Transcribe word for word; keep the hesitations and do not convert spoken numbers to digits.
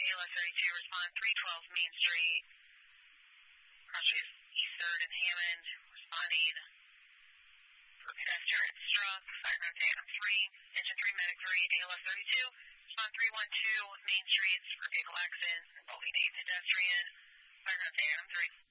A L S thirty-two, respond three twelve Main Street. Cross Street East third and Hammond, responding for pedestrian struck. Fire note data three, engine three, medic three, A L S thirty-two, respond three one two Main Street for vehicle accident involving a pedestrian. Fire note data three.